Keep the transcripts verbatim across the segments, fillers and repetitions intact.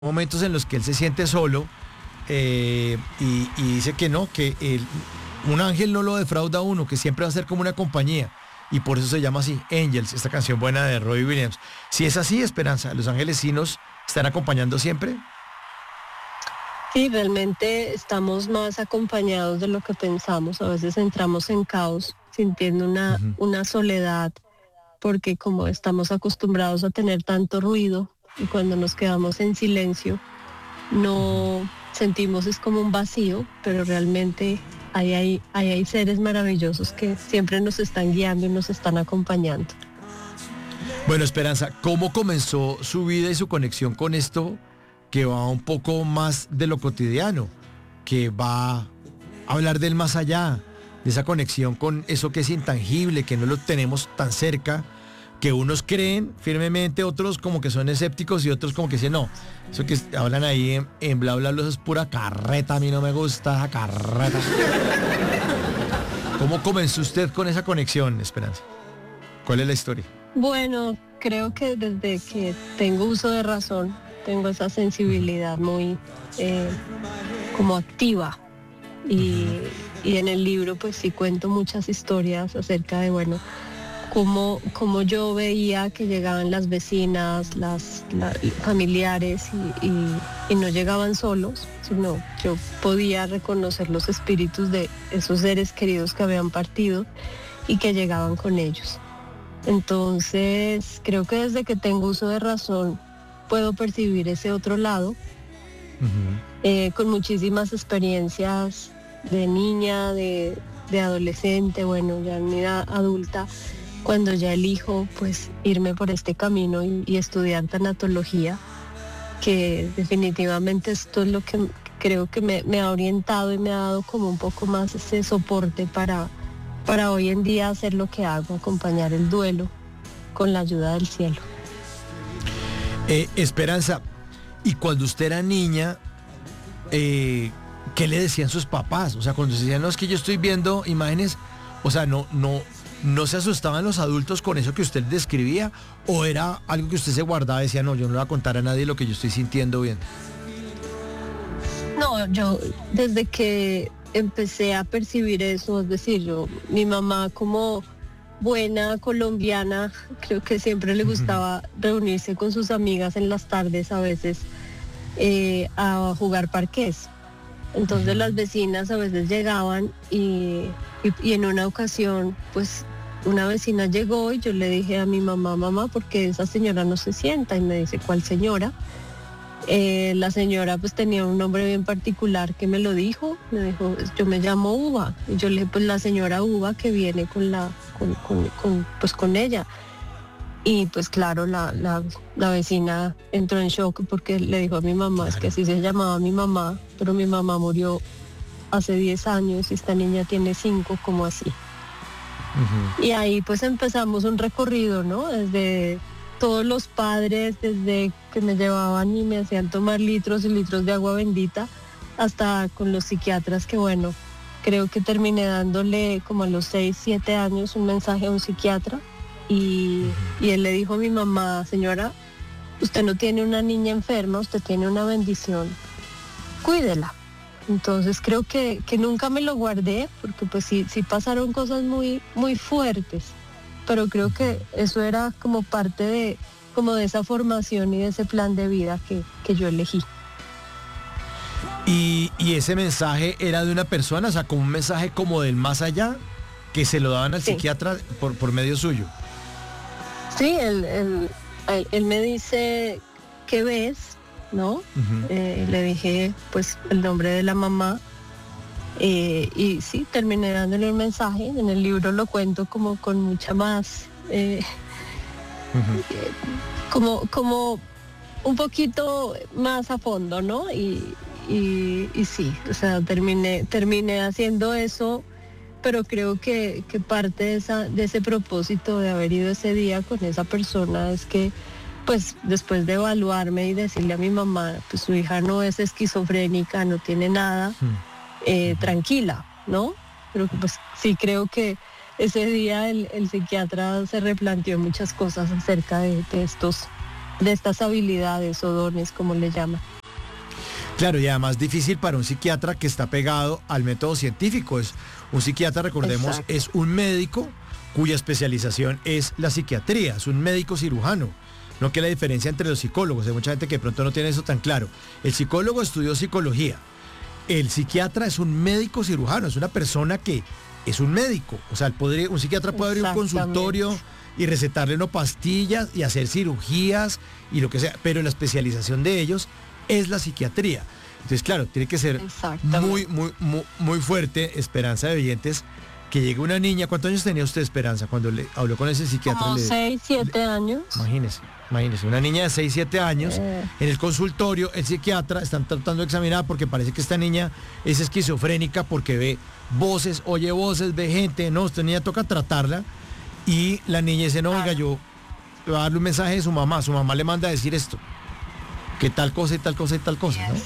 momentos en los que él se siente solo eh, y, y dice que no, que el, un ángel no lo defrauda a uno, que siempre va a ser como una compañía. Y por eso se llama así, Angels, esta canción buena de Robbie Williams. Si es así, Esperanza, ¿los ángeles sí nos están acompañando siempre? Sí, realmente estamos más acompañados de lo que pensamos. A veces entramos en caos, sintiendo una, uh-huh. una soledad, porque como estamos acostumbrados a tener tanto ruido, y cuando nos quedamos en silencio, no sentimos, es como un vacío, pero realmente Ahí hay, ahí hay seres maravillosos que siempre nos están guiando y nos están acompañando. Bueno, Esperanza, ¿cómo comenzó su vida y su conexión con esto que va un poco más de lo cotidiano, que va a hablar del más allá, de esa conexión con eso que es intangible, que no lo tenemos tan cerca, que unos creen firmemente, otros como que son escépticos y otros como que dicen no, eso que hablan ahí en, en bla bla bla, eso es pura carreta, a mí no me gusta esa carreta. ¿Cómo comenzó usted con esa conexión, Esperanza? ¿Cuál es la historia? Bueno, creo que desde que tengo uso de razón, tengo esa sensibilidad muy eh, como activa y, uh-huh. y en el libro pues sí cuento muchas historias acerca de, bueno, Como, como yo veía que llegaban las vecinas, las, las familiares y, y, y no llegaban solos, sino yo podía reconocer los espíritus de esos seres queridos que habían partido y que llegaban con ellos. Entonces, creo que desde que tengo uso de razón puedo percibir ese otro lado, uh-huh. eh, con muchísimas experiencias de niña, de, de adolescente, bueno, ya en mi edad adulta, cuando ya elijo pues irme por este camino y, y estudiar tanatología, que definitivamente esto es lo que creo que me, me ha orientado y me ha dado como un poco más ese soporte para, para hoy en día hacer lo que hago, acompañar el duelo con la ayuda del cielo. Eh, Esperanza, y cuando usted era niña, eh, ¿qué le decían sus papás? O sea, cuando se decían, no, es que yo estoy viendo imágenes, o sea, no, no... ¿No se asustaban los adultos con eso que usted describía? ¿O era algo que usted se guardaba y decía, no, yo no le voy a contar a nadie lo que yo estoy sintiendo bien? No, yo desde que empecé a percibir eso, es decir, yo, mi mamá como buena colombiana, creo que siempre le gustaba reunirse con sus amigas en las tardes a veces eh, a jugar parqués. Entonces las vecinas a veces llegaban y, y, y en una ocasión, pues una vecina llegó y yo le dije a mi mamá, mamá, ¿por qué esa señora no se sienta? Y me dice, ¿cuál señora? Eh, la señora pues tenía un nombre bien particular que me lo dijo, me dijo, yo me llamo Uva. Y yo le dije, pues la señora Uva que viene con la, con, con, con, pues con ella. Y pues claro, la, la, la vecina entró en shock porque le dijo a mi mamá, es que así se llamaba mi mamá, pero mi mamá murió hace diez años y esta niña tiene cinco, ¿cómo así? Uh-huh. Y ahí pues empezamos un recorrido, ¿no? Desde todos los padres, desde que me llevaban y me hacían tomar litros y litros de agua bendita, hasta con los psiquiatras que bueno, creo que terminé dándole como a los seis, siete años un mensaje a un psiquiatra. Y, y él le dijo a mi mamá, señora, usted no tiene una niña enferma, usted tiene una bendición, cuídela. Entonces creo que, que nunca me lo guardé, porque pues sí, sí pasaron cosas muy, muy fuertes, pero creo que eso era como parte de, como de esa formación y de ese plan de vida que, que yo elegí. Y, y ese mensaje era de una persona, o sea, como un mensaje como del más allá, que se lo daban al sí. psiquiatra por, por medio suyo. Sí, él, él, él, él me dice, ¿qué ves? ¿No? Uh-huh. Eh, le dije, pues, el nombre de la mamá. Eh, y sí, terminé dándole el mensaje. En el libro lo cuento como con mucha más... Eh, uh-huh. eh, como, como un poquito más a fondo, ¿no? Y, y, y sí, o sea, terminé, terminé haciendo eso. Pero creo que, que parte de, esa, de ese propósito de haber ido ese día con esa persona es que, pues, después de evaluarme y decirle a mi mamá, pues su hija no es esquizofrénica, no tiene nada, eh, tranquila, ¿no? Pero pues sí creo que ese día el, el psiquiatra se replanteó muchas cosas acerca de, de estos de estas habilidades o dones, como le llaman. Claro, y además difícil para un psiquiatra que está pegado al método científico. Es un psiquiatra, recordemos, Exacto. es un médico cuya especialización es la psiquiatría, es un médico cirujano. No que la diferencia entre los psicólogos, hay mucha gente que de pronto no tiene eso tan claro. El psicólogo estudió psicología, el psiquiatra es un médico cirujano, es una persona que es un médico. O sea, el poder, un psiquiatra puede abrir un consultorio y recetarle no pastillas y hacer cirugías y lo que sea, pero la especialización de ellos es la psiquiatría. Entonces, claro, tiene que ser muy, muy, muy, muy fuerte, Esperanza de Oyentes, que llegue una niña. ¿Cuántos años tenía usted, Esperanza, cuando le habló con ese psiquiatra? Como seis, siete años. Imagínese, imagínese, una niña de seis, siete años, eh. en el consultorio, el psiquiatra, están tratando de examinar porque parece que esta niña es esquizofrénica porque ve voces, oye voces, ve gente, no, esta niña toca tratarla, y la niña dice, no, oiga, yo voy a darle un mensaje de su mamá, su mamá le manda a decir esto, que tal cosa y tal cosa y tal cosa, ¿no?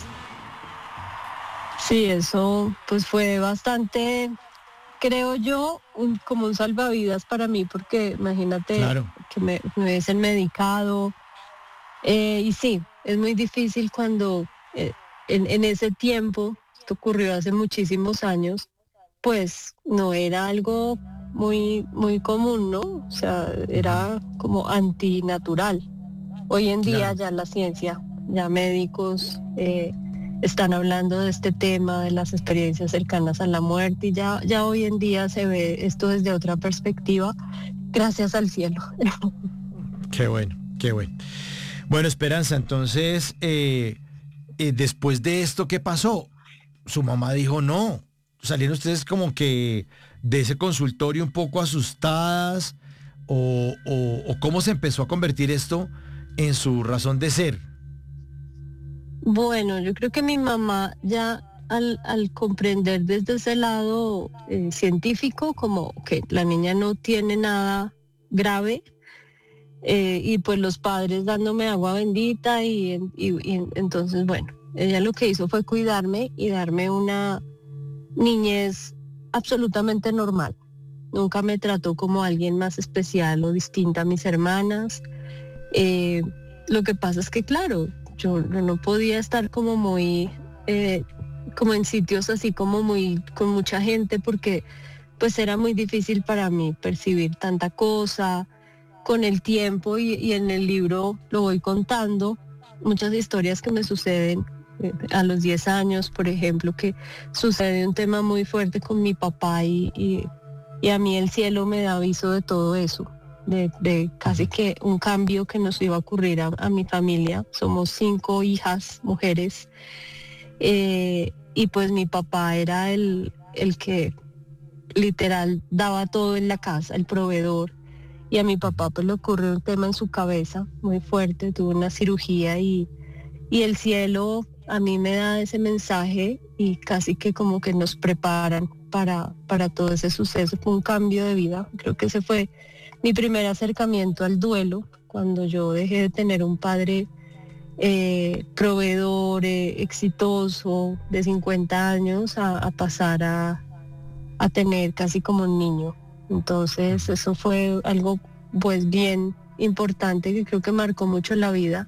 Sí, eso pues fue bastante, creo yo, un, como un salvavidas para mí, porque imagínate claro. que me, me hubiesen medicado. Eh, y sí, es muy difícil cuando eh, en, en ese tiempo, esto ocurrió hace muchísimos años, pues no era algo muy, muy común, ¿no? O sea, era como antinatural. Hoy en día claro. ya la ciencia, ya médicos eh, están hablando de este tema, de las experiencias cercanas a la muerte, y ya, ya hoy en día se ve esto desde otra perspectiva, gracias al cielo. Qué bueno, qué bueno. Bueno, Esperanza, entonces, eh, eh, después de esto, ¿qué pasó? Su mamá dijo no. ¿Salieron ustedes como que de ese consultorio un poco asustadas? ¿O, o, o cómo se empezó a convertir esto en su razón de ser? Bueno, yo creo que mi mamá ya al, al comprender desde ese lado eh, científico, como que la niña no tiene nada grave, eh, y pues los padres dándome agua bendita y, y, y entonces, bueno, ella lo que hizo fue cuidarme y darme una niñez absolutamente normal. Nunca me trató como alguien más especial o distinta a mis hermanas. Eh, lo que pasa es que, claro, yo no podía estar como muy, eh, como en sitios así como muy, con mucha gente, porque pues era muy difícil para mí percibir tanta cosa. Con el tiempo y, y en el libro lo voy contando, muchas historias que me suceden eh, a los diez años, por ejemplo, que sucede un tema muy fuerte con mi papá y, y, y a mí el cielo me da aviso de todo eso. De, de casi que un cambio que nos iba a ocurrir a, a mi familia. Somos cinco hijas, mujeres, eh, y pues mi papá era el, el que literal daba todo en la casa, el proveedor, y a mi papá pues le ocurrió un tema en su cabeza muy fuerte, tuvo una cirugía y, y el cielo a mí me da ese mensaje y casi que como que nos preparan para, para todo ese suceso. Fue un cambio de vida, creo que ese fue mi primer acercamiento al duelo, cuando yo dejé de tener un padre eh, proveedor, eh, exitoso, de cincuenta años, a, a pasar a, a tener casi como un niño. Entonces eso fue algo pues bien importante que creo que marcó mucho la vida.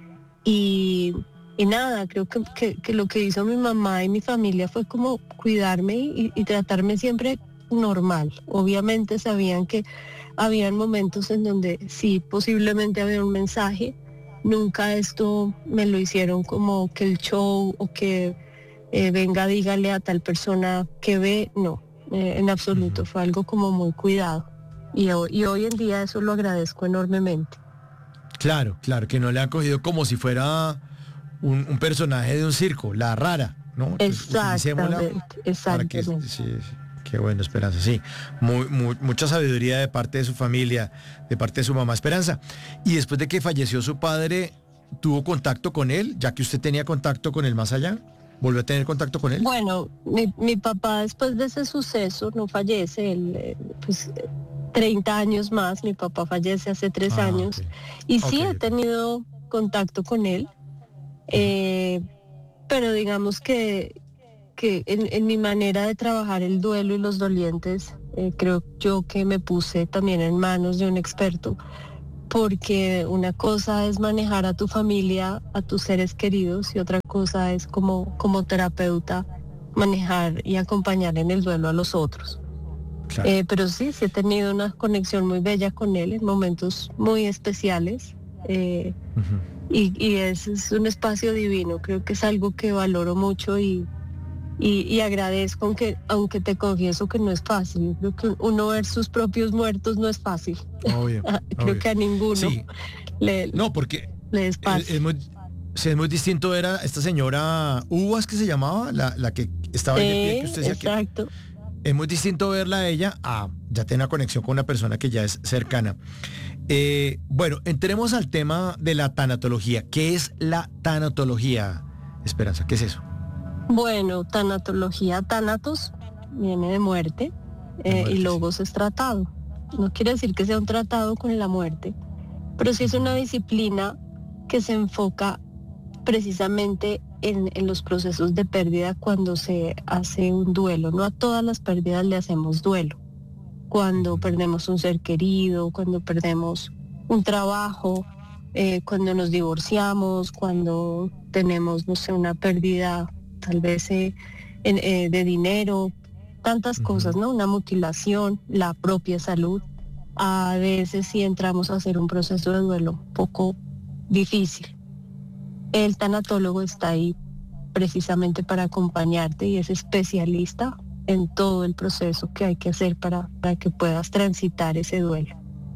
Y, y nada, creo que, que, que lo que hizo mi mamá y mi familia fue como cuidarme y, y tratarme siempre normal. Obviamente sabían que habían momentos en donde sí, posiblemente había un mensaje. Nunca esto me lo hicieron como que el show o que eh, venga, dígale a tal persona que ve, no, eh, en absoluto. Fue algo como muy cuidado. Y, y hoy en día eso lo agradezco enormemente. Claro, claro, que no le han cogido como si fuera un, un personaje de un circo, la rara, ¿no? Exactamente, exactamente. Que, sí, sí. Qué bueno, Esperanza, sí. Muy, muy, mucha sabiduría de parte de su familia, de parte de su mamá. Esperanza, y después de que falleció su padre, ¿tuvo contacto con él? Ya que usted tenía contacto con él más allá, ¿volvió a tener contacto con él? Bueno, mi, mi papá después de ese suceso no fallece, él, pues treinta años más, mi papá fallece hace tres ah, años, okay. y sí okay. he tenido contacto con él, eh, pero digamos que que en, en mi manera de trabajar el duelo y los dolientes, eh, creo yo que me puse también en manos de un experto, porque una cosa es manejar a tu familia, a tus seres queridos, y otra cosa es como, como terapeuta manejar y acompañar en el duelo a los otros. Claro. Eh, pero sí, sí he tenido una conexión muy bella con él en momentos muy especiales. Eh, Ujú. y, y es, es un espacio divino, creo que es algo que valoro mucho y, y, y agradezco, aunque, aunque te confieso que no es fácil. Yo creo que uno ver sus propios muertos no es fácil. Obvio, Creo obvio. que a ninguno Sí, le, no, porque le es es, fácil. es muy, sí, es muy distinto. Era esta señora Uvas, que se llamaba, la, la que estaba ahí de pie, que Sí, usted decía que exacto. es muy distinto verla a ella a ya tener una conexión con una persona que ya es cercana. Eh, bueno, entremos al tema de la tanatología. ¿Qué es la tanatología, Esperanza? ¿Qué es eso? Bueno, tanatología, tanatos, viene de muerte, De eh, muerte, y sí. logos es tratado. No quiere decir que sea un tratado con la muerte, pero sí es una disciplina que se enfoca precisamente en, en los procesos de pérdida cuando se hace un duelo. No a todas las pérdidas le hacemos duelo. Cuando perdemos un ser querido, cuando perdemos un trabajo, eh, cuando nos divorciamos, cuando tenemos, no sé, una pérdida tal vez eh, en, eh, de dinero, tantas Ujú. cosas, ¿no? Una mutilación, la propia salud. A veces sí entramos a hacer un proceso de duelo un poco difícil. El tanatólogo está ahí precisamente para acompañarte y es especialista en todo el proceso que hay que hacer para, para que puedas transitar ese duelo.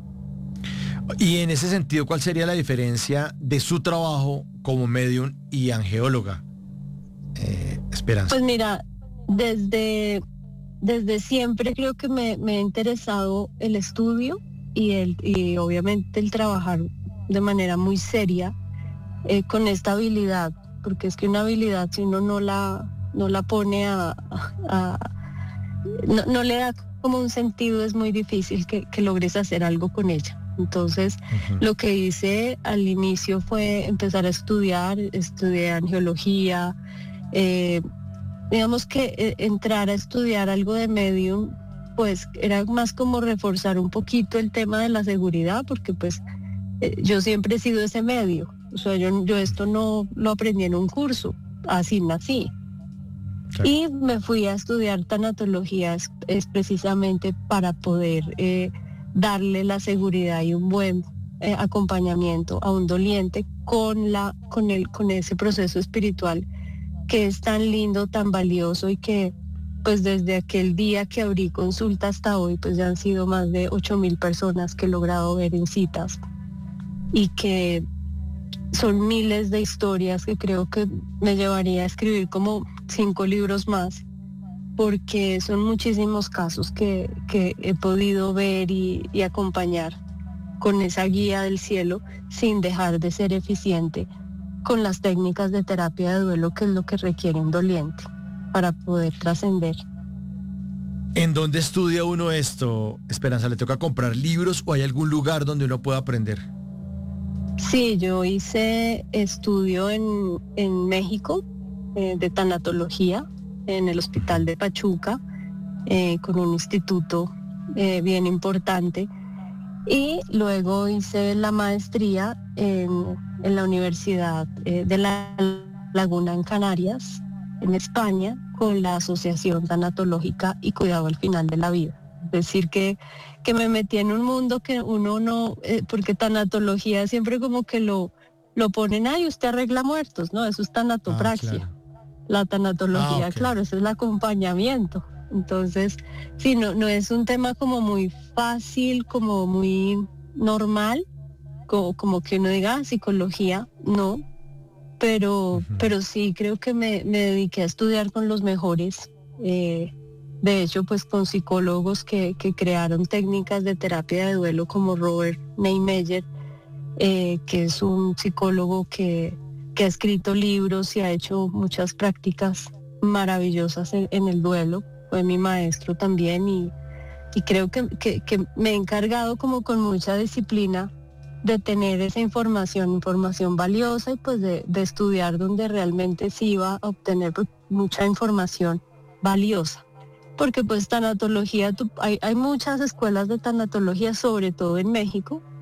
Y en ese sentido, ¿cuál sería la diferencia de su trabajo como medium y angeóloga, eh, Esperanza? Pues mira, desde, desde siempre creo que me, me ha interesado el estudio y, el, y obviamente el trabajar de manera muy seria eh, con esta habilidad, porque es que una habilidad si uno no la, no la pone a... a no, no le da como un sentido, es muy difícil que, que logres hacer algo con ella. Entonces, Ujú. lo que hice al inicio fue empezar a estudiar, estudié angiología, eh, digamos que eh, entrar a estudiar algo de medium, pues era más como reforzar un poquito el tema de la seguridad, porque pues eh, yo siempre he sido ese medio, o sea, yo, yo esto no lo aprendí en un curso, así nací. Claro. Y me fui a estudiar tanatología es, es precisamente para poder eh, darle la seguridad y un buen eh, acompañamiento a un doliente con, la, con, el, con ese proceso espiritual que es tan lindo, tan valioso y que pues desde aquel día que abrí consulta hasta hoy pues ya han sido más de ocho mil personas que he logrado ver en citas y que son miles de historias que creo que me llevaría a escribir como cinco libros más, porque son muchísimos casos que, que he podido ver y, y acompañar con esa guía del cielo sin dejar de ser eficiente con las técnicas de terapia de duelo, que es lo que requiere un doliente para poder trascender. ¿En dónde estudia uno esto, Esperanza? ¿Le toca comprar libros o hay algún lugar donde uno pueda aprender? Sí, yo hice estudio en, en México eh, de tanatología en el Hospital de Pachuca eh, con un instituto eh, bien importante y luego hice la maestría en, en la Universidad eh, de La Laguna en Canarias, en España, con la Asociación Tanatológica y Cuidado al Final de la Vida. Es decir, que, que me metí en un mundo que uno no, eh, porque tanatología siempre como que lo, lo ponen, ay, usted arregla muertos, ¿no? Eso es tanatopraxia. Ah, claro. La tanatología, Ah, ok. claro, eso es el acompañamiento. Entonces, sí, no, no es un tema como muy fácil, como muy normal, como, como que uno diga, ah, psicología, no, pero, Ujú. pero sí creo que me, me dediqué a estudiar con los mejores. Eh, de hecho, pues con psicólogos que, que crearon técnicas de terapia de duelo como Robert Neymeyer, eh, que es un psicólogo que, que ha escrito libros y ha hecho muchas prácticas maravillosas en, en el duelo. Fue mi maestro también y, y creo que, que, que me he encargado como con mucha disciplina de tener esa información, información valiosa y pues de, de estudiar donde realmente sí iba a obtener pues, mucha información valiosa. Porque pues tanatología, tú, hay, hay muchas escuelas de tanatología, sobre todo en México,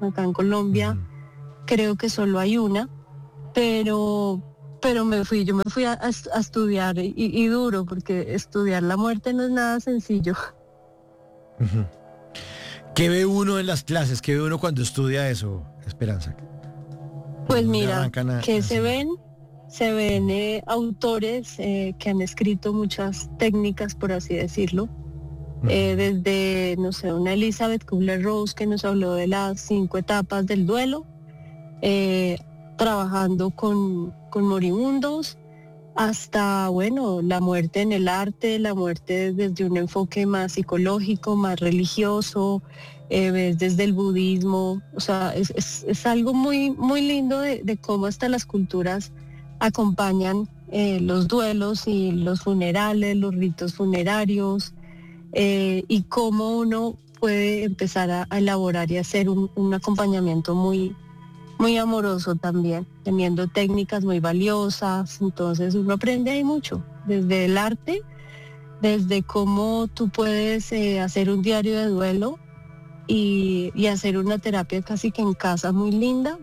Acá en Colombia Ujú. creo que solo hay una, pero, pero me fui, yo me fui a, a est- a estudiar y, y duro, porque estudiar la muerte no es nada sencillo. Ujú. ¿Qué ve uno en las clases? ¿Qué ve uno cuando estudia eso, Esperanza? ¿Por Pues dónde mira, arrancan a, a que se enseñar? ven, se ven Ujú. eh, autores eh, que han escrito muchas técnicas, por así decirlo, eh, Ujú. desde, no sé, una Elizabeth Kubler-Ross que nos habló de las cinco etapas del duelo, eh, trabajando con, con moribundos, hasta, bueno, la muerte en el arte, la muerte desde un enfoque más psicológico, más religioso, eh, ves desde el budismo, o sea, es, es- es algo muy, muy lindo de, de cómo hasta las culturas acompañan eh, los duelos y los funerales, los ritos funerarios, eh, y cómo uno puede empezar a, a elaborar y hacer un, un acompañamiento muy, muy amoroso también, teniendo técnicas muy valiosas. Entonces uno aprende ahí mucho, desde el arte, desde cómo tú puedes eh, hacer un diario de duelo y, y hacer una terapia casi que en casa muy linda.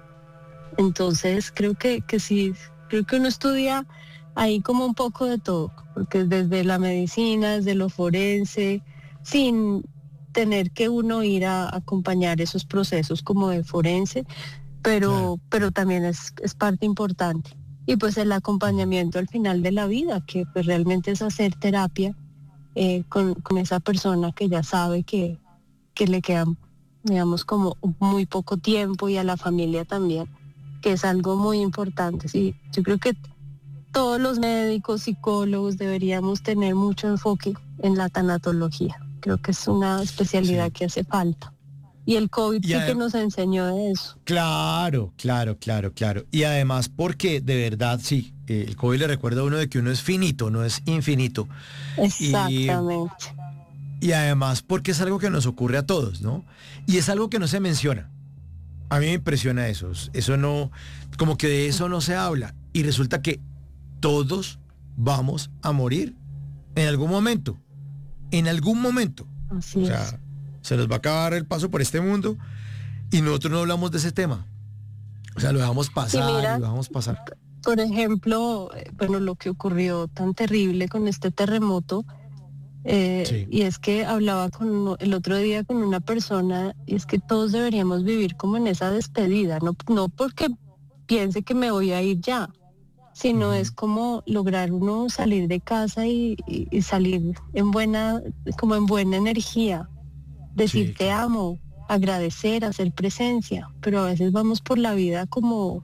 Entonces creo que, que sí, creo que uno estudia ahí como un poco de todo, porque desde la medicina, desde lo forense, sin tener que uno ir a acompañar esos procesos como de forense, Claro. pero, pero también es, es parte importante. Y pues el Ujú. acompañamiento al final de la vida, que pues realmente es hacer terapia eh, con, con esa persona que ya sabe que, que le queda, digamos, como muy poco tiempo, y a la familia también, que es algo muy importante. Sí, yo creo que todos los médicos, psicólogos deberíamos tener mucho enfoque en la tanatología. Creo que es una especialidad Sí. que hace falta. Y el COVID Y sí que adem- nos enseñó de eso. claro, claro, claro, claro. Y además porque de verdad, sí, eh, el COVID le recuerda a uno de que uno es finito, no es infinito. Y, Exactamente. y además porque es algo que nos ocurre a todos, ¿no? Y es algo que no se menciona. A mí me impresiona eso. Eso no, como que de eso no se habla. Y resulta que todos vamos a morir en algún momento. En algún momento. O Así es. sea, se nos va a acabar el paso por este mundo y nosotros no hablamos de ese tema. O sea, lo dejamos Y pasar y mira, lo dejamos pasar. por ejemplo, eh, bueno, lo que ocurrió tan terrible con este terremoto, eh, Sí. y es que hablaba con uno- el otro día con una persona, y es que todos deberíamos vivir como en esa despedida, no, no porque piense que me voy a ir ya, sino es Ujú. como lograr uno salir de casa y, y- y salir en buena, como en buena energía, decir Sí, te claro. amo, agradecer, hacer presencia, pero a veces vamos por la vida como,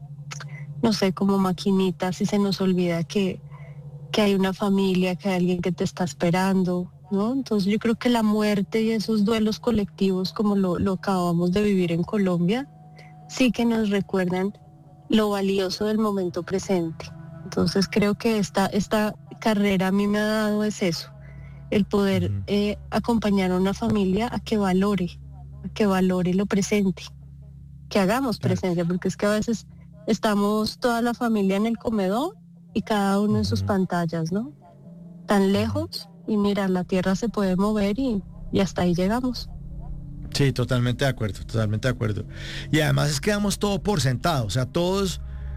no sé, como maquinitas, y se nos olvida que, que hay una familia, que hay alguien que te está esperando, ¿no? Entonces yo creo que la muerte y esos duelos colectivos como lo, lo acabamos de vivir en Colombia, sí que nos recuerdan lo valioso del momento presente. Entonces creo que esta, esta carrera a mí me ha dado es eso, el poder Ujú. eh, acompañar a una familia a que valore, a que valore lo presente, que hagamos Claro. presencia, porque es que a veces estamos toda la familia en el comedor y cada uno en sus Ujú. pantallas, ¿no? Tan Ujú. lejos, y mira, la tierra se puede mover y, y hasta ahí llegamos. Sí, totalmente de acuerdo, totalmente de acuerdo. Y además es que damos todo por sentado, o sea, todos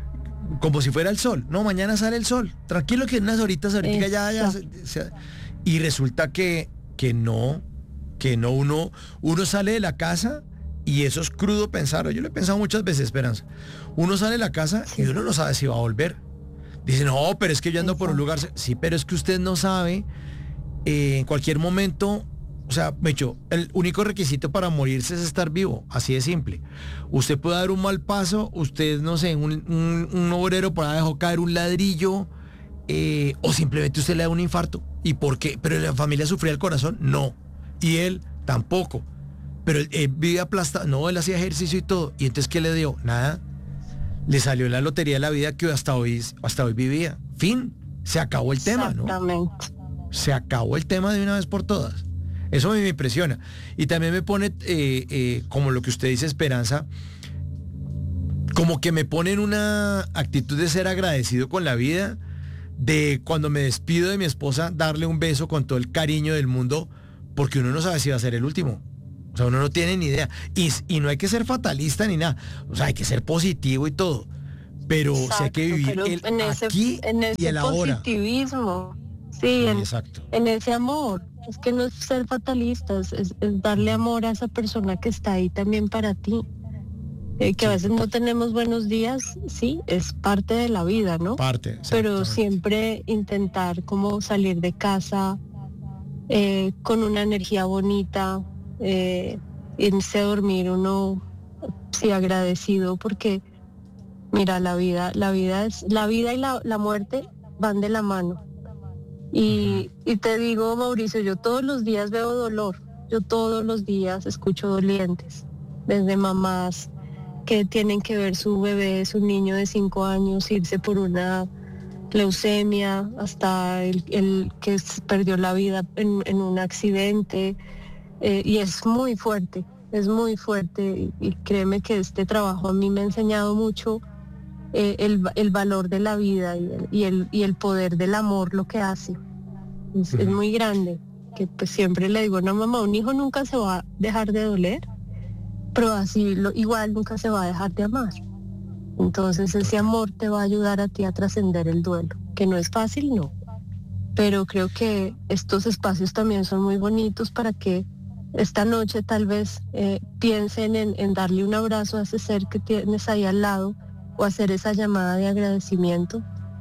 como si fuera el sol. No, mañana sale el sol. Tranquilo que en unas horitas ahorita ya, ya se- Exacto. se- y resulta que, que no, que no, uno, uno sale de la casa y eso es crudo pensarlo. Yo lo he pensado muchas veces, Esperanza. Uno sale de la casa y Sí, uno no sabe si va a volver. Dice, no, pero es que yo ando por un lugar. exacto. Sí, pero es que usted no sabe eh, en cualquier momento, o sea, Mecho, el único requisito para morirse es estar vivo, así de simple. Usted puede dar un mal paso, usted, no sé, un, un, un obrero por ahí dejó caer un ladrillo, eh, o simplemente usted le da un infarto. ¿Y por qué? ¿Pero la familia sufría el corazón? No. Y él tampoco. Pero él, él vive aplastado, no, él hacía ejercicio y todo. ¿Y entonces qué le dio? Nada. Le salió la lotería de la vida que hasta hoy, hasta hoy vivía. Fin. Se acabó el tema, ¿no? Exactamente. Se acabó el tema de una vez por todas. Eso a mí me impresiona. Y también me pone, eh, eh, como lo que usted dice, Esperanza, como que me pone en una actitud de ser agradecido con la vida, de cuando me despido de mi esposa, darle un beso con todo el cariño del mundo, porque uno no sabe si va a ser el último. O sea, uno no tiene ni idea. Y, y no hay que ser fatalista ni nada. O sea, hay que ser positivo y todo. Pero Exacto, sí hay que vivir el en ese, aquí en ese y el ahora. positivismo, sí, Sí, en, exacto. en ese amor. Es que no es ser fatalistas, es, es darle amor a esa persona que está ahí también para ti. Eh, que Sí, a veces total. no tenemos buenos días, sí, es parte de la vida, ¿no? Parte, Pero exactamente. siempre intentar como salir de casa eh, con una energía bonita, eh, irse a dormir uno sí agradecido porque mira, la vida, la vida es, la vida y la, la muerte van de la mano. Y, Ujú. y te digo, Mauricio, yo todos los días veo dolor, yo todos los días escucho dolientes, desde mamás que tienen que ver su bebé, su niño de cinco años, irse por una leucemia, hasta el, el que s- perdió la vida en, en un accidente, eh, y es muy fuerte, es muy fuerte, y, y créeme que este trabajo a mí me ha enseñado mucho eh, el, el valor de la vida y el, y el, y el poder del amor, lo que hace. Es, es Ujú. muy grande, que pues siempre le digo, no mamá, un hijo nunca se va a dejar de doler, pero así lo, igual nunca se va a dejar de amar. Entonces ese Total. amor te va a ayudar a ti a trascender el duelo, que no es fácil, no, pero creo que estos espacios también son muy bonitos para que esta noche tal vez eh, piensen en, en darle un abrazo a ese ser que tienes ahí al lado o hacer esa llamada de agradecimiento,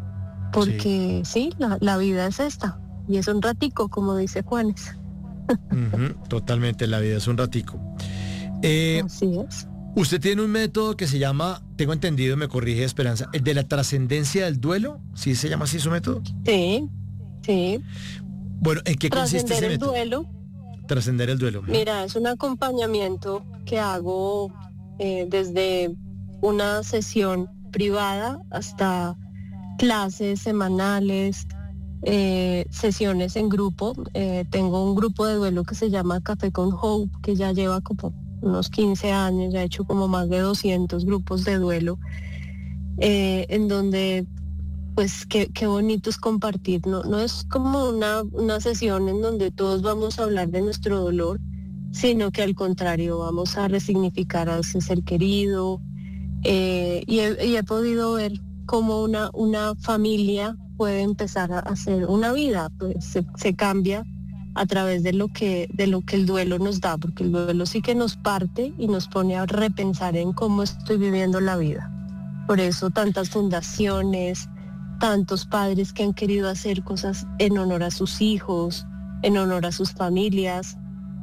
Sí. porque sí, la, la vida es esta y es un ratico, como dice Juanes. Ujú. Totalmente, la vida es un ratico. Eh, Así es. usted tiene un método que se llama, tengo entendido, me corrige Esperanza, el de la trascendencia del duelo. ¿Sí se llama así su método? Sí, sí. Bueno, ¿en qué consiste Trascender ese el método? duelo. Trascender el duelo. Ujú. Mira, es un acompañamiento que hago eh, desde una sesión privada hasta clases semanales, eh, sesiones en grupo. Eh, tengo un grupo de duelo que se llama Café con Hope, que ya lleva como unos quince años, ya he hecho como más de doscientos grupos de duelo, eh, en donde pues qué, qué bonito es compartir, no, no es como una, una sesión en donde todos vamos a hablar de nuestro dolor, sino que al contrario vamos a resignificar a ese ser querido, eh, y, he, y he podido ver cómo una, una familia puede empezar a hacer una vida, pues se, se cambia a través de lo que de lo que el duelo nos da, porque el duelo sí que nos parte y nos pone a repensar en cómo estoy viviendo la vida. Por eso tantas fundaciones, tantos padres que han querido hacer cosas en honor a sus hijos, en honor a sus familias,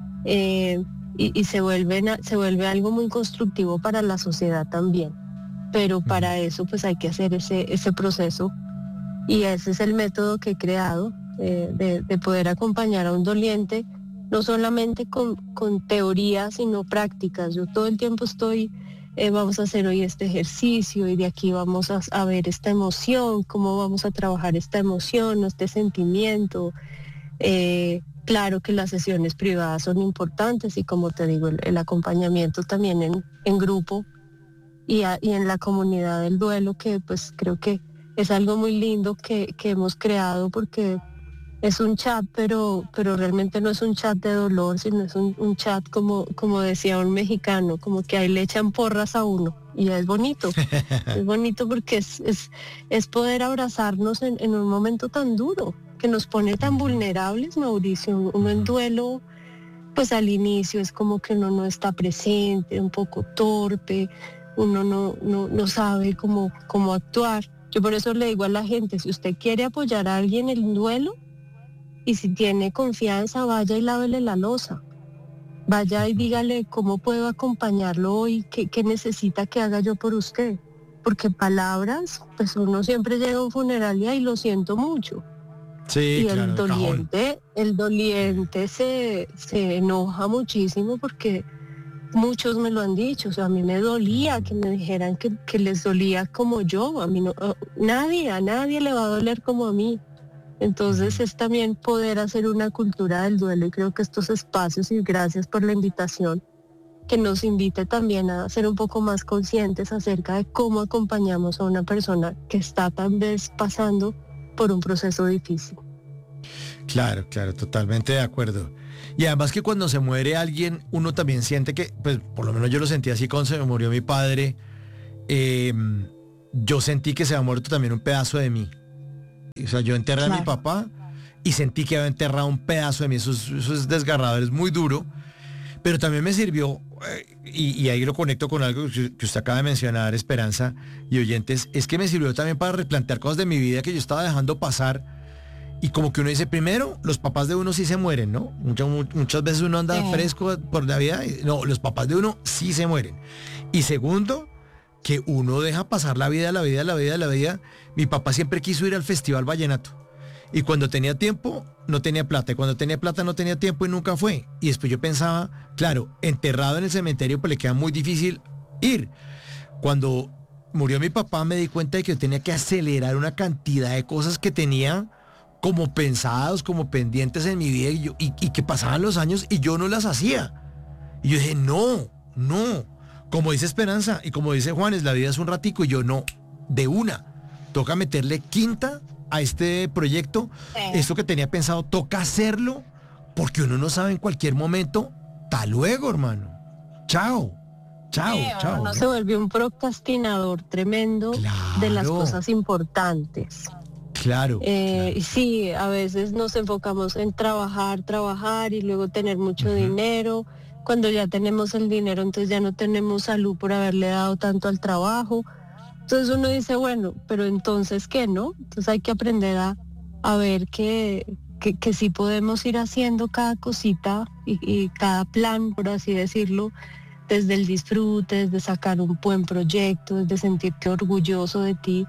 eh, y, y se, vuelven a- se vuelve algo muy constructivo para la sociedad también. Pero Ujú. para eso pues hay que hacer ese, ese proceso y ese es el método que he creado, eh, de, de poder acompañar a un doliente, no solamente con, con teorías, sino prácticas. Yo todo el tiempo estoy, eh, vamos a hacer hoy este ejercicio y de aquí vamos a, a ver esta emoción, cómo vamos a trabajar esta emoción, este sentimiento. Eh, claro que las sesiones privadas son importantes y como te digo, el, el acompañamiento también en, en grupo y, a- y en la comunidad del duelo, que pues creo que es algo muy lindo que, que hemos creado porque es un chat, pero, pero realmente no es un chat de dolor, sino es un, un chat como, como decía un mexicano, como que ahí le echan porras a uno y es bonito, es bonito porque es, es, es poder abrazarnos en, en un momento tan duro, que nos pone tan Ujú. vulnerables, Mauricio, uno en Ujú. duelo, pues al inicio es como que uno no está presente, un poco torpe, uno no, no, no sabe cómo, cómo actuar. Yo por eso le digo a la gente, si usted quiere apoyar a alguien en duelo y si tiene confianza, vaya y lávele la loza. Vaya y dígale cómo puedo acompañarlo hoy, qué, qué necesita que haga yo por usted. Porque palabras, pues uno siempre llega a un funeral y ahí lo siento mucho. Sí, Y el claro, de cajón. doliente, el Sí. doliente se, se enoja muchísimo porque muchos me lo han dicho, o sea, a mí me dolía Ujú. que me dijeran que, que les dolía como yo, a mí no, a- nadie, a nadie le va a doler como a mí. Entonces Ujú. es también poder hacer una cultura del duelo y creo que estos espacios, y gracias por la invitación, que nos invite también a ser un poco más conscientes acerca de cómo acompañamos a una persona que está tal vez pasando por un proceso difícil. Claro, claro, totalmente de acuerdo. Y además que cuando se muere alguien, uno también siente que, pues por lo menos yo lo sentí así cuando se me murió mi padre, eh, yo sentí que se había muerto también un pedazo de mí. O sea, yo enterré claro. a mi papá y sentí que había enterrado un pedazo de mí. Eso es, eso es desgarrador, es muy duro. Pero también me sirvió, eh, y, y ahí lo conecto con algo que, que usted acaba de mencionar, Esperanza y oyentes, es que me sirvió también para replantear cosas de mi vida que yo estaba dejando pasar. Y como que uno dice, primero, los papás de uno sí se mueren, ¿no? Muchas, muchas veces uno anda sí. fresco por la vida. No, los papás de uno sí se mueren. Y segundo, que uno deja pasar la vida, la vida, la vida, la vida. Mi papá siempre quiso ir al Festival Vallenato. Y cuando tenía tiempo, no tenía plata. Y cuando tenía plata, no tenía tiempo y nunca fue. Y después yo pensaba, claro, enterrado en el cementerio, pues le queda muy difícil ir. Cuando murió mi papá, me di cuenta de que yo tenía que acelerar una cantidad de cosas que tenía como pensados, como pendientes en mi vida y, yo, y, y que pasaban los años y yo no las hacía. Y yo dije, no, no. Como dice Esperanza y como dice Juanes, la vida es un ratico y yo no, de una. Toca meterle quinta a este proyecto. Sí. Esto que tenía pensado, toca hacerlo porque uno no sabe en cualquier momento. Hasta luego, hermano. Chao. Chao, sí, chao. Uno ¿no? se vuelve un procrastinador tremendo claro. de las cosas importantes. Claro, eh, claro. Y sí, a veces nos enfocamos en trabajar, trabajar y luego tener mucho uh-huh. dinero. Cuando ya tenemos el dinero, entonces ya no tenemos salud por haberle dado tanto al trabajo. Entonces uno dice, bueno, pero entonces ¿qué, no? Entonces hay que aprender a, a ver que, que, que sí podemos ir haciendo cada cosita y, y cada plan, por así decirlo, desde el disfrute, desde sacar un buen proyecto, desde sentirte orgulloso de ti.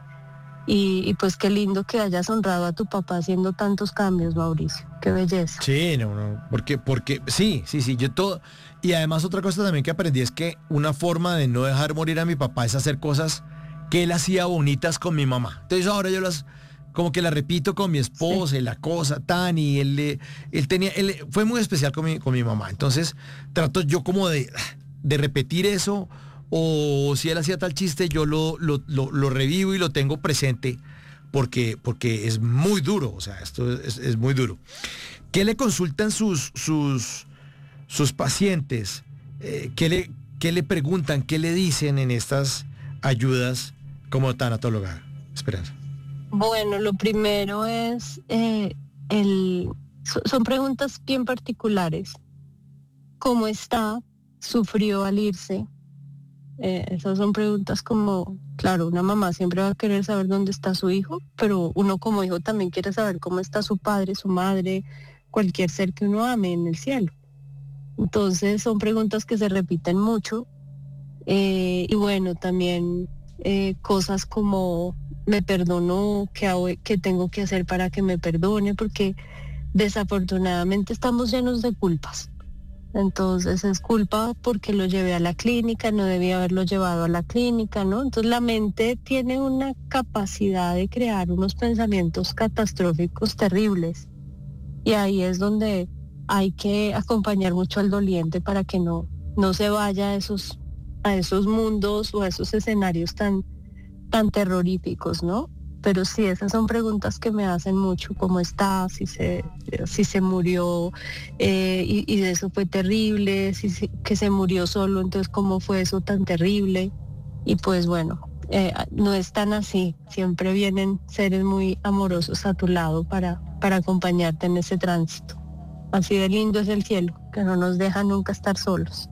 Y, y pues qué lindo que hayas honrado a tu papá haciendo tantos cambios, Mauricio. Qué belleza. Sí, no, no, porque, porque, sí, sí, sí, yo todo. Y además otra cosa también que aprendí es que una forma de no dejar morir a mi papá es hacer cosas que él hacía bonitas con mi mamá. Entonces ahora yo las, como que las repito con mi esposa, sí. y la cosa, tan, y él, él tenía, él fue muy especial con mi, con mi mamá. Entonces trato yo como de, de repetir eso. O si él hacía tal chiste, yo lo, lo, lo, lo revivo y lo tengo presente porque, porque es muy duro, o sea, esto es, es muy duro. ¿Qué le consultan sus, sus, sus pacientes? Eh, ¿qué, le, ¿Qué le preguntan? ¿Qué le dicen en estas ayudas como tanatóloga? Esperanza. Bueno, lo primero es, eh, el, son preguntas bien particulares. ¿Cómo está? ¿Sufrió al irse? Eh, esas son preguntas como, claro, una mamá siempre va a querer saber dónde está su hijo, pero uno como hijo también quiere saber cómo está su padre, su madre, cualquier ser que uno ame en el cielo. Entonces son preguntas que se repiten mucho. Eh, y bueno, también eh, cosas como, ¿me perdonó? ¿Qué, hago, ¿Qué tengo que hacer para que me perdone? Porque desafortunadamente estamos llenos de culpas. Entonces es culpa porque lo llevé a la clínica, no debía haberlo llevado a la clínica, ¿no? Entonces la mente tiene una capacidad de crear unos pensamientos catastróficos terribles. Y ahí es donde hay que acompañar mucho al doliente para que no, no se vaya a esos, a esos mundos o a esos escenarios tan, tan terroríficos, ¿no? Pero sí, esas son preguntas que me hacen mucho, ¿cómo está? Si se, si se murió eh, y, y eso fue terrible, si se, que se murió solo, entonces ¿cómo fue eso tan terrible? Y pues bueno, eh, no es tan así, siempre vienen seres muy amorosos a tu lado para, para acompañarte en ese tránsito. Así de lindo es el cielo, que no nos deja nunca estar solos.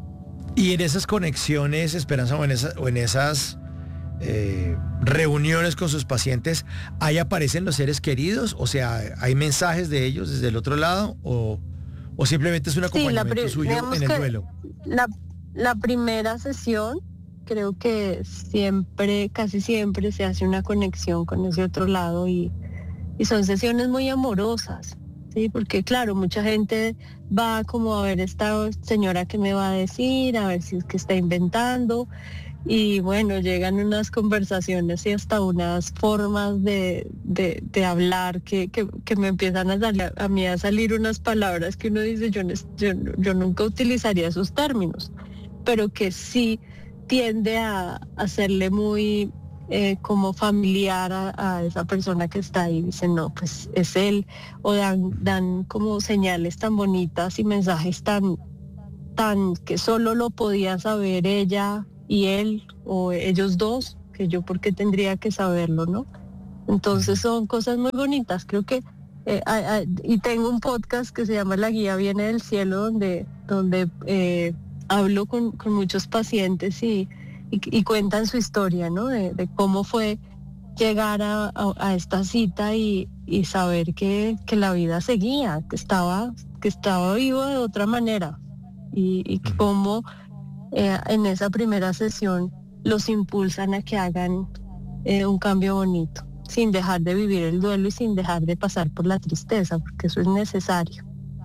Y en esas conexiones, Esperanza, o en, esa, o en esas... Eh, reuniones con sus pacientes, ¿ahí aparecen los seres queridos? O sea, ¿hay mensajes de ellos desde el otro lado? ¿O, o simplemente es un acompañamiento sí, pri- suyo en el duelo? La, la primera sesión, creo que siempre, casi siempre se hace una conexión con ese otro lado y, y son sesiones muy amorosas, ¿sí? Porque claro, mucha gente va como a ver esta señora que me va a decir, a ver si es que está inventando. Y bueno, llegan unas conversaciones y hasta unas formas de, de, de hablar que, que, que me empiezan a, salir, a mí a salir unas palabras que uno dice, yo, yo, yo nunca utilizaría esos términos, pero que sí tiende a hacerle muy eh, como familiar a, a esa persona que está ahí, dicen, no, pues es él, o dan, dan como señales tan bonitas y mensajes tan, tan que solo lo podía saber ella y él, o ellos dos, que yo porque tendría que saberlo, ¿no? Entonces son cosas muy bonitas, creo que, eh, hay, hay, y tengo un podcast que se llama La Guía Viene del Cielo, donde, donde eh, hablo con, con muchos pacientes y Y, y cuentan su historia, ¿no? De, de cómo fue llegar a, a, a esta cita y, y saber que, que la vida seguía, que estaba, que estaba vivo de otra manera. Y, y uh-huh. cómo eh, en esa primera sesión los impulsan a que hagan eh, un cambio bonito, sin dejar de vivir el duelo y sin dejar de pasar por la tristeza, porque eso es necesario.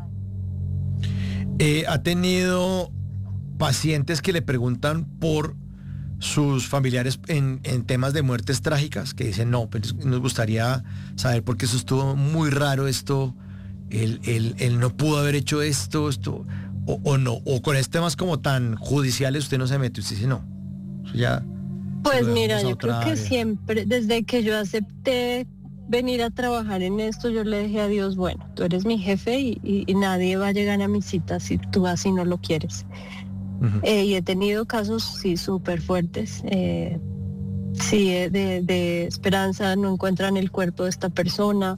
Eh, ¿Ha tenido pacientes que le preguntan por sus familiares en, en temas de muertes trágicas, que dicen, no, pues nos gustaría saber porque eso estuvo muy raro esto, él, él, él no pudo haber hecho esto, esto, o, o no, o con este temas como tan judiciales usted no se mete, usted dice, no, eso ya... Pues mira, yo creo que área. Siempre, desde que yo acepté venir a trabajar en esto, yo le dije a Dios, bueno, tú eres mi jefe y, y, y nadie va a llegar a mi cita si tú así no lo quieres. Uh-huh. Eh, y he tenido casos, sí, súper fuertes. Eh, sí, de, de esperanza, no encuentran el cuerpo de esta persona.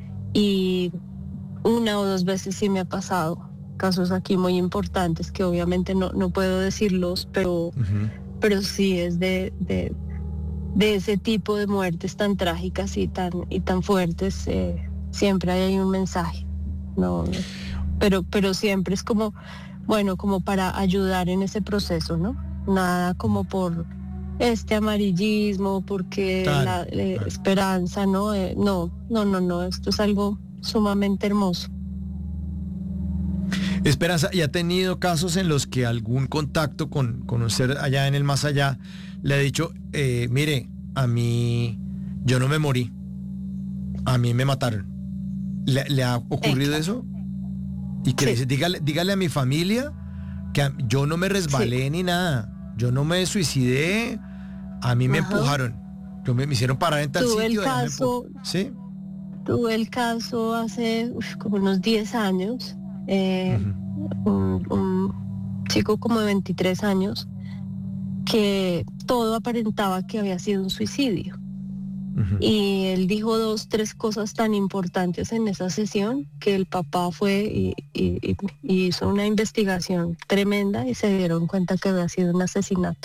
Y una o dos veces sí me ha pasado. Casos aquí muy importantes que obviamente no, no puedo decirlos, pero, uh-huh. pero sí es de, de, de ese tipo de muertes tan trágicas y tan, y tan fuertes. Eh, siempre hay un mensaje. No, pero, pero siempre es como... bueno, como para ayudar en ese proceso, ¿no? Nada como por este amarillismo, porque claro, la eh, claro. esperanza, ¿no? Eh, no, no, no, no, esto es algo sumamente hermoso. Esperanza, ¿y ha tenido casos en los que algún contacto con, con un ser allá en el más allá le ha dicho, eh, mire, a mí, yo no me morí, a mí me mataron? ¿Le, le ha ocurrido Exacto. eso? Y que sí. le dice, dígale, dígale a mi familia que a, yo no me resbalé sí. ni nada, yo no me suicidé, a mí me Ajá. empujaron, yo me, me hicieron parar en tal tuve sitio. El caso, ¿Sí? Tuve el caso hace uf, como unos diez años, eh, uh-huh. un, un chico como de veintitrés años, que todo aparentaba que había sido un suicidio. Uh-huh. Y él dijo dos, tres cosas tan importantes en esa sesión que el papá fue y, y, y hizo una investigación tremenda y se dieron cuenta que había sido un asesinato.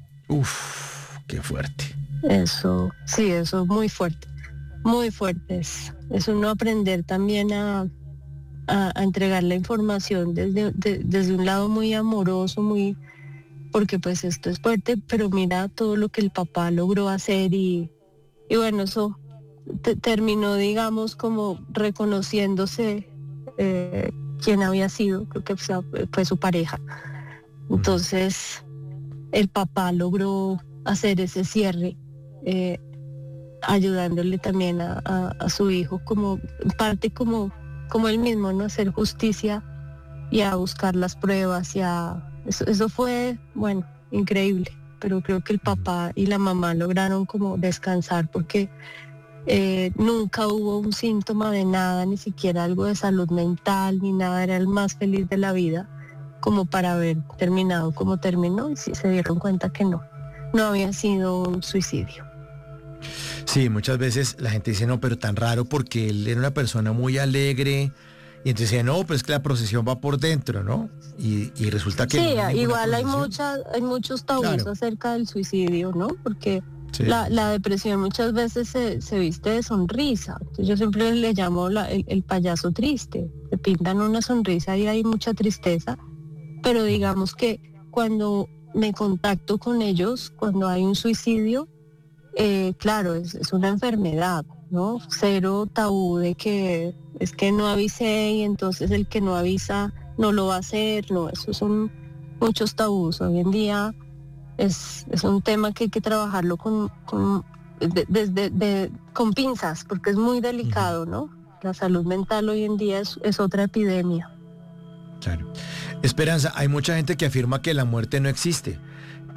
Uf, qué fuerte. Eso, sí, eso muy fuerte, muy fuerte. Es, es uno aprender también a, a, a entregar la información desde, de, desde un lado muy amoroso, muy, porque pues esto es fuerte, pero mira todo lo que el papá logró hacer y Y bueno, eso te, terminó, digamos, como reconociéndose eh, quién había sido, creo que fue, fue su pareja. Entonces, el papá logró hacer ese cierre, eh, ayudándole también a, a, a su hijo, como en parte como, como él mismo, ¿no? Hacer justicia y a buscar las pruebas y a... Eso, eso fue, bueno, increíble. Pero creo que el papá y la mamá lograron como descansar porque eh, nunca hubo un síntoma de nada, ni siquiera algo de salud mental, ni nada, era el más feliz de la vida, como para haber terminado como terminó, y sí se dieron cuenta que no, no había sido un suicidio. Sí, muchas veces la gente dice, no, pero tan raro porque él era una persona muy alegre, y entonces dice, no, pues que la procesión va por dentro, ¿no? Y, y resulta que... Sí, no igual hay muchas, hay muchos tabús claro. acerca del suicidio, ¿no? Porque sí. la, la depresión muchas veces se, se viste de sonrisa. Entonces yo siempre le llamo la, el, el payaso triste. Se pintan una sonrisa y hay mucha tristeza. Pero digamos que cuando me contacto con ellos, cuando hay un suicidio, eh, claro, es, es una enfermedad, ¿no? Cero tabú de que es que no avisé y entonces el que no avisa no lo va a hacer, no, esos son muchos tabús. Hoy en día es, es un tema que hay que trabajarlo con, con, de, de, de, de, con pinzas, porque es muy delicado, ¿no? La salud mental hoy en día es, es otra epidemia. Claro. Esperanza, hay mucha gente que afirma que la muerte no existe,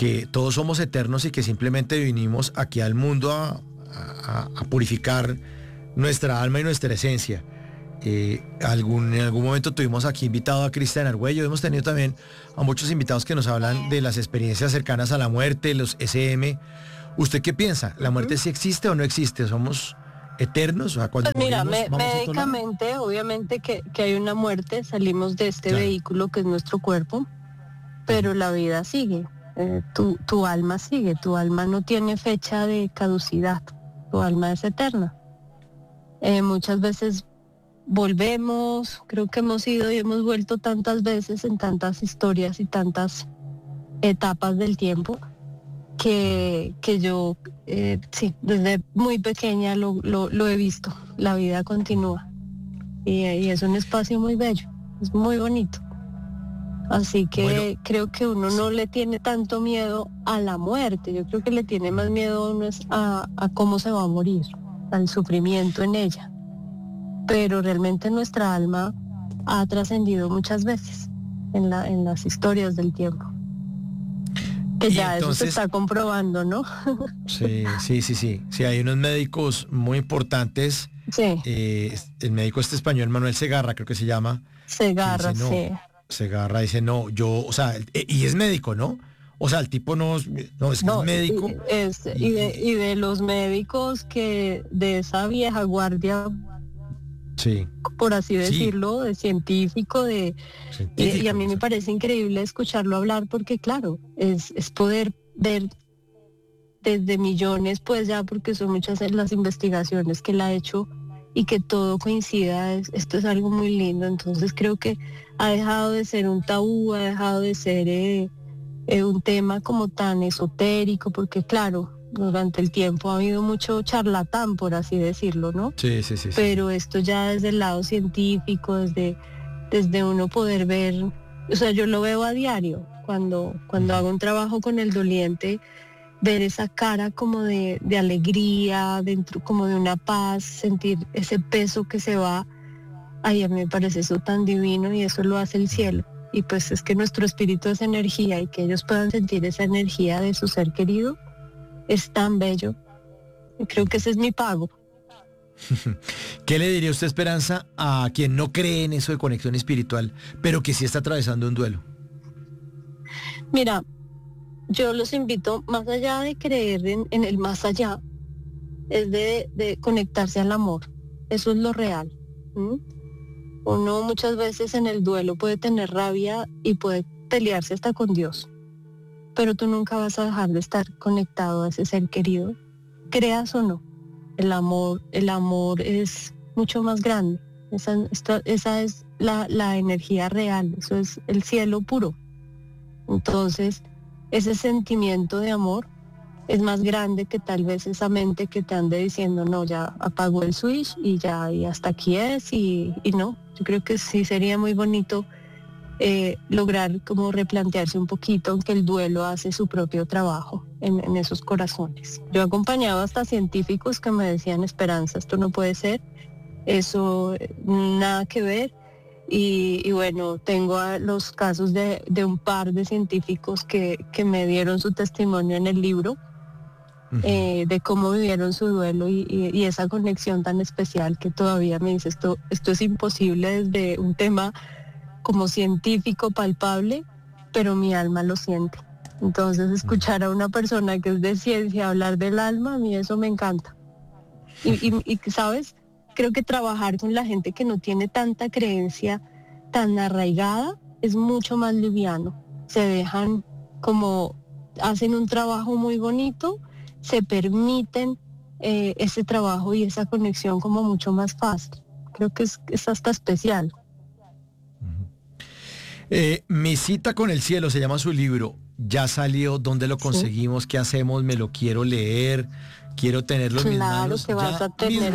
que todos somos eternos y que simplemente vinimos aquí al mundo a, a, a purificar nuestra alma y nuestra esencia. Eh, algún, en algún momento tuvimos aquí invitado a Cristian Argüello, hemos tenido también a muchos invitados que nos hablan de las experiencias cercanas a la muerte, los S M. ¿Usted qué piensa? ¿La muerte sí existe o no existe? ¿Somos eternos? O sea, cuando Pues mira, morimos, me, ¿vamos a otro lado? médicamente, obviamente que, que hay una muerte, salimos de este Claro. vehículo que es nuestro cuerpo, pero la vida sigue, eh, tu, tu alma sigue, tu alma no tiene fecha de caducidad, tu alma es eterna. Eh, muchas veces volvemos, creo que hemos ido y hemos vuelto tantas veces en tantas historias y tantas etapas del tiempo que, que yo, eh, sí, desde muy pequeña lo, lo, lo he visto, la vida continúa y, y es un espacio muy bello, es muy bonito. Así que Bueno, creo que uno no le tiene tanto miedo a la muerte, yo creo que le tiene más miedo a, uno es a, a cómo se va a morir, al sufrimiento en ella. Pero realmente nuestra alma ha trascendido muchas veces en, la, en las historias del tiempo. Que y ya eso se entonces, está comprobando, ¿no? sí, sí, sí, sí. Sí, hay unos médicos muy importantes. Sí, Eh, el médico este español, Manuel Segarra, creo que se llama, que Segarra, dice no. sí. Segarra dice no, yo, o sea, eh, y es médico, ¿no? O sea, el tipo no, no es que es No, y, médico. y- es, Y, y, de, y- y de los médicos que de esa vieja guardia, sí, por así sí, decirlo, de científico, de y, y a científico. mí O me sea, parece increíble escucharlo hablar porque claro, es, es poder ver desde millones, pues ya porque son muchas las investigaciones que él ha hecho y que todo coincida, es- esto es algo muy lindo, entonces creo que ha dejado de ser un tabú, ha dejado de ser eh, eh, un tema como tan esotérico, porque claro, durante el tiempo ha habido mucho charlatán, por así decirlo, ¿no? sí, sí, sí, sí, sí. Pero esto ya desde el lado científico, desde, desde uno poder ver, o sea, yo lo veo a diario, cuando, cuando Ujú. hago un trabajo con el doliente, ver esa cara como de, de alegría, dentro como de una paz, sentir ese peso que se va, ay, a mí me parece eso tan divino y eso lo hace el cielo. Y pues es que nuestro espíritu es energía y que ellos puedan sentir esa energía de su ser querido es tan bello. Y creo que ese es mi pago. ¿Qué le diría usted, Esperanza, a quien no cree en eso de conexión espiritual, pero que sí está atravesando un duelo? Mira, yo los invito, más allá de creer en, en el más allá, es de, de conectarse al amor. Eso es lo real. ¿M? Uno muchas veces en el duelo puede tener rabia y puede pelearse hasta con Dios, pero tú nunca vas a dejar de estar conectado a ese ser querido, creas o no. El amor, el amor es mucho más grande. Esa, esto- esa es la, la energía real, eso es el cielo puro. Entonces, ese sentimiento de amor es más grande que tal vez esa mente que te ande diciendo, no, ya apagó el switch y ya, y hasta aquí es, y, y no. Yo creo que sí sería muy bonito eh, lograr como replantearse un poquito, aunque el duelo hace su propio trabajo en, en esos corazones. Yo he acompañado hasta científicos que me decían, Esperanza, esto no puede ser, eso eh, nada que ver. Y, y bueno, tengo a los casos de, de un par de científicos que, que me dieron su testimonio en el libro, Ujú. eh, de cómo vivieron su duelo y, y- y esa conexión tan especial que todavía me dice, esto, esto es imposible desde un tema como científico palpable, pero mi alma lo siente. Entonces, escuchar a una persona que es de ciencia hablar del alma, a mí eso me encanta. Y, y, y, ¿sabes? Creo que trabajar con la gente que no tiene tanta creencia tan arraigada es mucho más liviano. Se dejan como, hacen un trabajo muy bonito, se permiten eh, ese trabajo y esa conexión como mucho más fácil. Creo que es, es hasta especial. Eh, Mi cita con el cielo se llama su libro. Ya salió, ¿dónde lo Sí. conseguimos? ¿Qué hacemos? Me lo quiero leer, quiero tenerlo en mis Claro manos que vas ya a tener. mismo.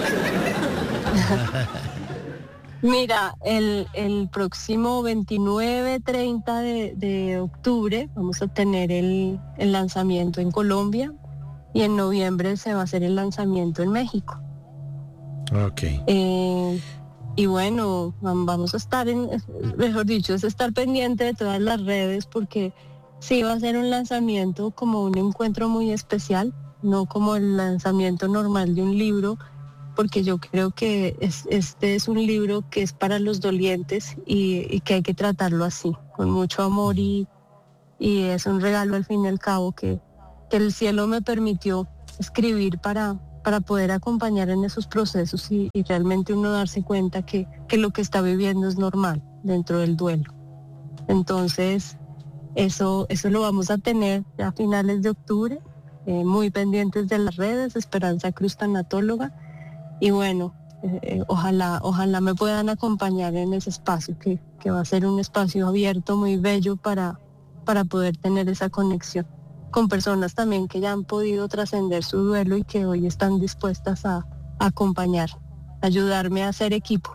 Mira, el, el próximo veintinueve, treinta de, de octubre vamos a tener el, el lanzamiento en Colombia y en noviembre se va a hacer el lanzamiento en México. Ok. Eh, y bueno, vam- vamos a estar en, mejor dicho, es estar pendiente de todas las redes porque Sí, va a ser un lanzamiento como un encuentro muy especial, no como el lanzamiento normal de un libro, porque yo creo que es, este es un libro que es para los dolientes y, y que hay que tratarlo así, con mucho amor y, y es un regalo al fin y al cabo que, que el cielo me permitió escribir para, para poder acompañar en esos procesos y, y realmente uno darse cuenta que, que lo que está viviendo es normal dentro del duelo. Entonces, eso, eso lo vamos a tener ya a finales de octubre, eh, muy pendientes de las redes, Esperanza Cruz Tanatóloga. Y bueno, eh, ojalá, ojalá me puedan acompañar en ese espacio, que, que va a ser un espacio abierto, muy bello para, para poder tener esa conexión con personas también que ya han podido trascender su duelo y que hoy están dispuestas a, a acompañar, ayudarme a hacer equipo.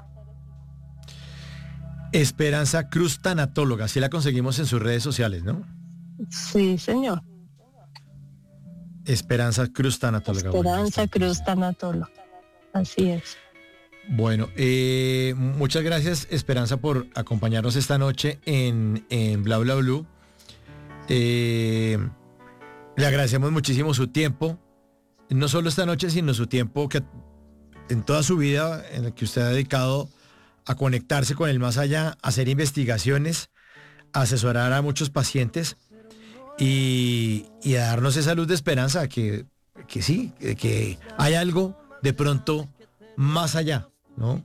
Esperanza Cruz Tanatóloga, así la conseguimos en sus redes sociales, ¿no? Sí, señor. Esperanza Cruz Tanatóloga. Esperanza bueno, Cruz Tanatóloga. Así es. Bueno, eh, muchas gracias, Esperanza, por acompañarnos esta noche en, en Bla Bla Blue. Eh, le agradecemos muchísimo su tiempo, no solo esta noche, sino su tiempo que en toda su vida, en el que usted ha dedicado a conectarse con el más allá, a hacer investigaciones, a asesorar a muchos pacientes y, y a darnos esa luz de esperanza, que, que sí, que, que hay algo de pronto más allá, ¿no?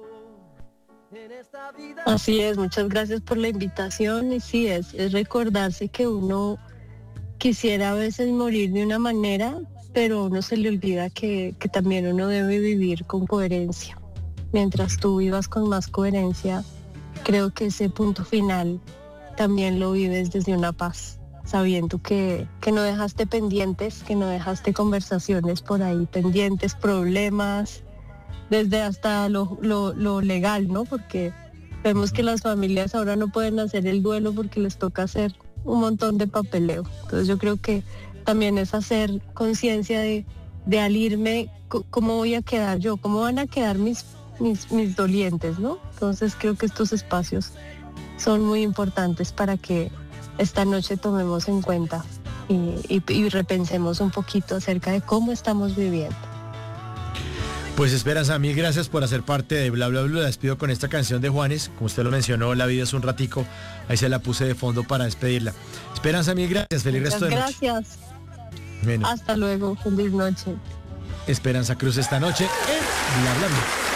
Así es, muchas gracias por la invitación y sí, es, es recordarse que uno quisiera a veces morir de una manera, pero uno se le olvida que, que también uno debe vivir con coherencia. Mientras tú vivas con más coherencia, creo que ese punto final también lo vives desde una paz, sabiendo que, que no dejaste pendientes, que no dejaste conversaciones por ahí pendientes, problemas, desde hasta lo, lo, lo legal, ¿no? Porque vemos que las familias ahora no pueden hacer el duelo porque les toca hacer un montón de papeleo. Entonces yo creo que también es hacer conciencia de, de al irme, cómo voy a quedar yo, cómo van a quedar mis, mis, mis dolientes, ¿no? Entonces creo que estos espacios son muy importantes para que esta noche tomemos en cuenta y, y, y repensemos un poquito acerca de cómo estamos viviendo. Pues Esperanza, mil gracias por hacer parte de Bla Bla Bla. La despido con esta canción de Juanes. Como usted lo mencionó, la vida es un ratico. Ahí se la puse de fondo para despedirla. Esperanza, mil gracias. Feliz resto de noche. Gracias. Bueno. Hasta luego. Feliz noche. Esperanza Cruz esta noche en Bla Bla Bla.